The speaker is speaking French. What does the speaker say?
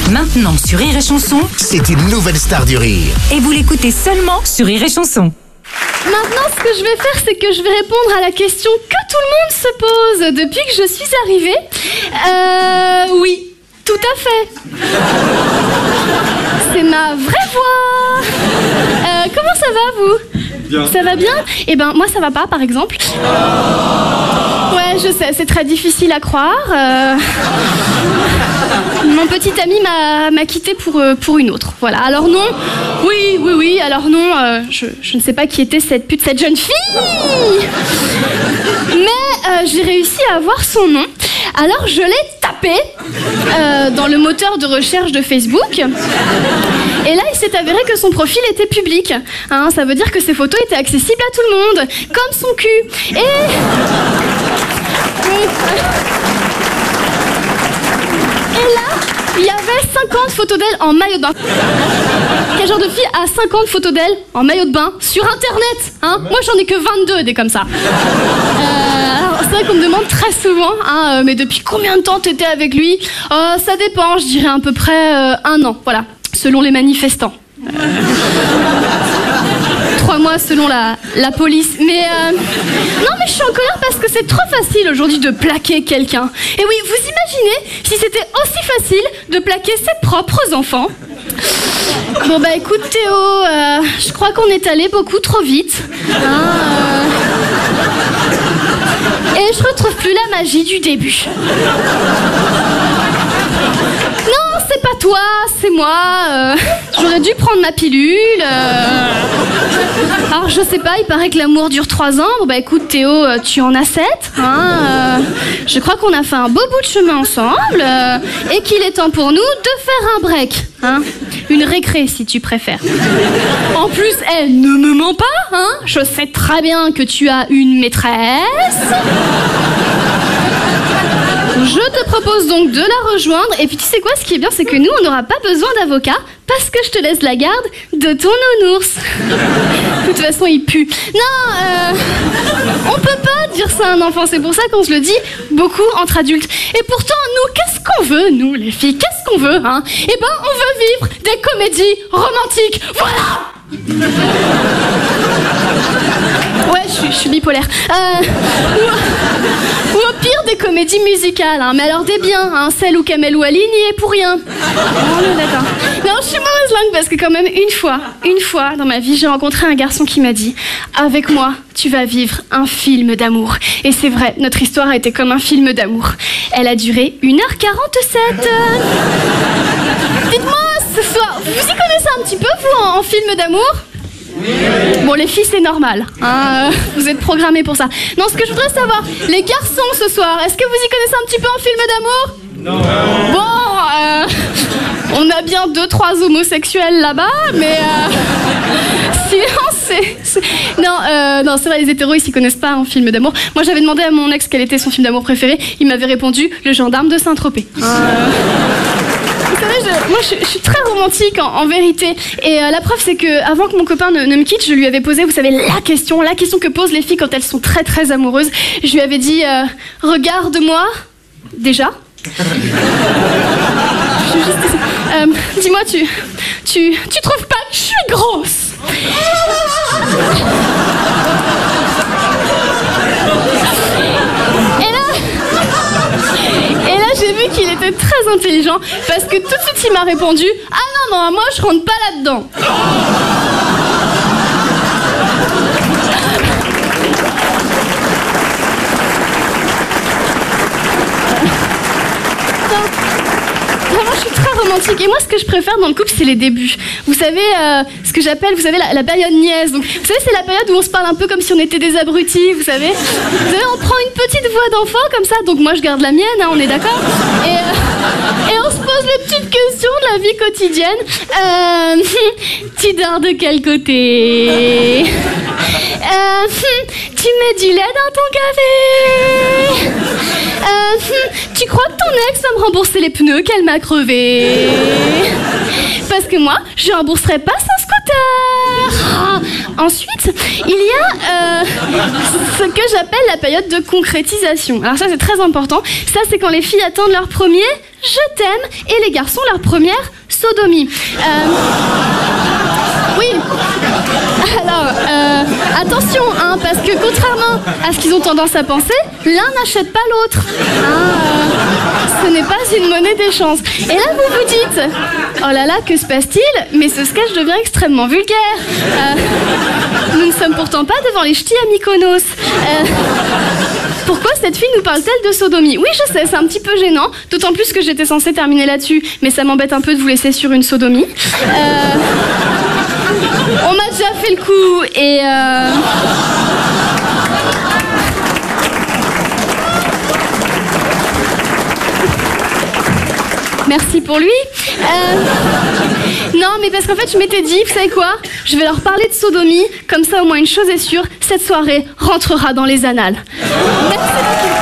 Maintenant sur Rire et Chanson, c'est une nouvelle star du rire. et vous l'écoutez seulement sur Rire et Chanson. Maintenant, ce que je vais faire, c'est que je vais répondre à la question que tout le monde se pose depuis que je suis arrivée. Oui, tout à fait. C'est ma vraie voix. Comment ça va, vous ? Bien. Ça va bien ? Eh ben, moi, ça va pas, par exemple. Ouais, je sais, c'est très difficile à croire. Mon petit ami m'a quitté pour une autre. Voilà. Alors non, oui. Alors non, je ne sais pas qui était cette jeune fille. Mais j'ai réussi à avoir son nom. Alors je l'ai tapé dans le moteur de recherche de Facebook. Et là, il s'est avéré que son profil était public. Hein, ça veut dire que ses photos étaient accessibles à tout le monde, comme son cul. Et là, il y avait 50 photos d'elle en maillot de bain. Quel genre de fille a 50 photos d'elle en maillot de bain sur Internet, hein ? Moi, j'en ai que 22 des comme ça. Alors, c'est vrai qu'on me demande très souvent, hein, mais depuis combien de temps t'étais avec lui ? Ça dépend, je dirais à peu près 1 an, voilà, selon les manifestants. 3 mois selon la police. Mais non, mais je suis en colère parce que c'est trop facile aujourd'hui de plaquer quelqu'un. Et oui, vous imaginez si c'était aussi facile de plaquer ses propres enfants ? Bon bah écoute Théo, je crois qu'on est allé beaucoup trop vite. Et je retrouve plus la magie du début. Non, c'est pas toi, c'est moi. J'aurais dû prendre ma pilule. Alors je sais pas, il paraît que l'amour dure 3 ans. Bon bah écoute Théo, tu en as 7. Hein, je crois qu'on a fait un beau bout de chemin ensemble et qu'il est temps pour nous de faire un break. Hein, une récré si tu préfères. En plus, elle ne me ment pas. Hein, je sais très bien que tu as une maîtresse. Je te propose donc de la rejoindre. Et puis tu sais quoi, ce qui est bien, c'est que nous, on n'aura pas besoin d'avocat parce que je te laisse la garde de ton nounours. De toute façon, il pue. Non, on peut pas dire ça à un enfant. C'est pour ça qu'on se le dit beaucoup entre adultes. Et pourtant, nous, qu'est-ce qu'on veut, nous, les filles ? Qu'est-ce qu'on veut, hein ? Eh ben, on veut vivre des comédies romantiques. Voilà ! Ouais, je suis bipolaire. Ou au pire des comédies musicales, hein. Mais alors des biens, hein, celles où Kamel Ouali n'y est pour rien. Oh, d'accord. Non, je suis mauvaise langue parce que quand même une fois dans ma vie, j'ai rencontré un garçon qui m'a dit « Avec moi, tu vas vivre un film d'amour ». Et c'est vrai, notre histoire a été comme un film d'amour. Elle a duré 1h47. Dites-moi ce soir, vous y connaissez un petit peu, vous, en film d'amour ? Bon, les filles, c'est normal. Hein, vous êtes programmés pour ça. Non, ce que je voudrais savoir, les garçons ce soir, est-ce que vous y connaissez un petit peu en film d'amour ? Non. Bon, on a bien 2-3 homosexuels là-bas, mais sinon, Non, c'est vrai, les hétéros, ils s'y connaissent pas en film d'amour. Moi, j'avais demandé à mon ex quel était son film d'amour préféré. Il m'avait répondu « Le gendarme de Saint-Tropez ». Vous savez, moi je suis très romantique en vérité. Et la preuve c'est que avant que mon copain ne me quitte, je lui avais posé, vous savez, la question que posent les filles quand elles sont très très amoureuses. Je lui avais dit regarde-moi déjà. Dis-moi, tu trouves pas que je suis grosse? Et là, j'ai vu qu'il était très intelligent parce que tout de suite il m'a répondu « Ah non, moi je rentre pas là-dedans ». Vraiment, je suis très romantique. Et moi, ce que je préfère dans le couple, c'est les débuts. Vous savez, ce que j'appelle, vous savez, la période niaise. Donc, vous savez, c'est la période où on se parle un peu comme si on était des abrutis, vous savez. Vous savez, on prend une petite voix d'enfant comme ça. Donc, moi, je garde la mienne, hein, on est d'accord. Et on se pose les petites questions de la vie quotidienne. Tu dors de quel côté? Tu mets du lait dans ton café? Tu crois que ton ex va me rembourser les pneus qu'elle m'a crevés? Parce que moi, je rembourserai pas son scooter. Ensuite, il y a ce que j'appelle la période de concrétisation. Alors ça, c'est très important. Ça, c'est quand les filles attendent leur premier « je t'aime » et les garçons leur première « sodomie ». Oui. Alors, attention, hein, parce que contrairement à ce qu'ils ont tendance à penser, l'un n'achète pas l'autre. Ce n'est pas une monnaie d'échange. Et là, vous vous dites, oh là là, que se passe-t-il? Mais ce sketch devient extrêmement vulgaire. Nous ne sommes pourtant pas devant les ch'tis à Mykonos. Pourquoi cette fille nous parle-t-elle de sodomie? Oui, je sais, c'est un petit peu gênant, d'autant plus que j'étais censée terminer là-dessus, mais ça m'embête un peu de vous laisser sur une sodomie. On m'a déjà fait le coup et... Merci pour lui. Non, mais parce qu'en fait, je m'étais dit, vous savez quoi? Je vais leur parler de sodomie, comme ça au moins une chose est sûre, cette soirée rentrera dans les annales. Merci beaucoup.